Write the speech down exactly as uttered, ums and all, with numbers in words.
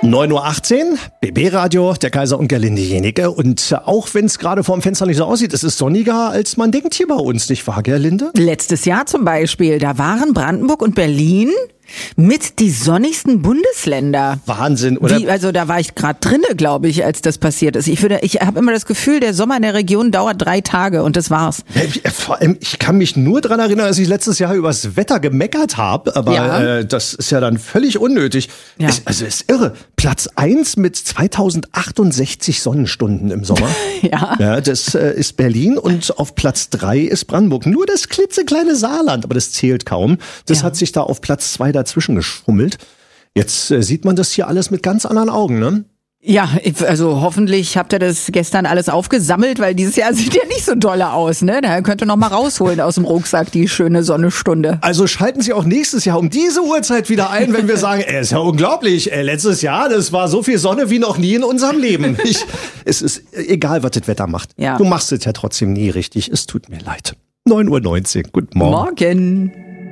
neun Uhr achtzehn, B B-Radio, der Kaiser und Gerlinde Jenike. Und auch wenn es gerade vorm Fenster nicht so aussieht, es ist sonniger, als man denkt hier bei uns, nicht wahr, Gerlinde? Letztes Jahr zum Beispiel, da waren Brandenburg und Berlin mit die sonnigsten Bundesländer. Wahnsinn, oder? Wie, also da war ich gerade drinne, glaube ich, als das passiert ist. Ich würde, ich habe immer das Gefühl, der Sommer in der Region dauert drei Tage und das war's. Ja, vor allem, ich kann mich nur dran erinnern, dass ich letztes Jahr übers Wetter gemeckert habe, aber Ja. äh, das ist ja dann völlig unnötig. Ja. Es, also ist irre. Platz eins mit zweitausendachtundsechzig Sonnenstunden im Sommer. Ja. Ja, das äh, ist Berlin und auf Platz drei ist Brandenburg. Nur das klitzekleine Saarland, aber das zählt kaum. Das Ja. hat sich da auf Platz zwei dazwischen geschummelt. Jetzt äh, sieht man das hier alles mit ganz anderen Augen, ne? Ja, ich- also hoffentlich habt ihr das gestern alles aufgesammelt, weil dieses Jahr sieht ja nicht so dolle aus, ne? Da könnt ihr noch mal rausholen aus dem Rucksack die schöne Sonnenstunde. Also schalten Sie auch nächstes Jahr um diese Uhrzeit wieder ein, wenn wir sagen, ey, ist ja unglaublich, ey, letztes Jahr, das war so viel Sonne wie noch nie in unserem Leben. Ich, es ist egal, was das Wetter macht. Ja. Du machst es ja trotzdem nie richtig. Es tut mir leid. neun Uhr neunzehn. Guten Morgen. Morgen.